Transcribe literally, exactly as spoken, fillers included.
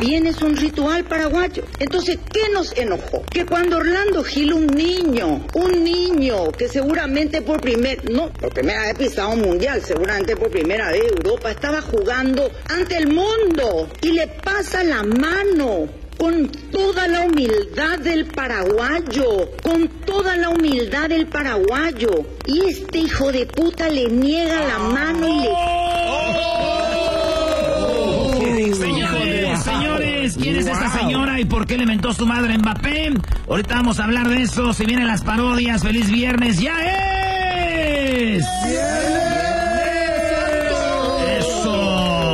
También es un ritual paraguayo. Entonces, ¿qué nos enojó? Que cuando Orlando Gil, un niño, un niño que seguramente por primer, no, por primera vez pisado un mundial, seguramente por primera vez Europa, estaba jugando ante el mundo y le pasa la mano con toda la humildad del paraguayo, con toda la humildad del paraguayo. Y este hijo de puta le niega la mano y le... Señores, señores, ¿quién es esta señora y por qué le mentó su madre Mbappé? Ahorita vamos a hablar de eso. Si vienen las parodias, feliz viernes, ya es.